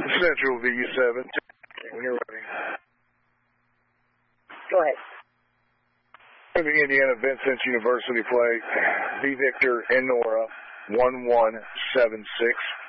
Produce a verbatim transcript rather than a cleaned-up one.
Central V seven. When you're ready. Go ahead. The Indiana Vincent University flight, V Victor and Nora, one one seven six.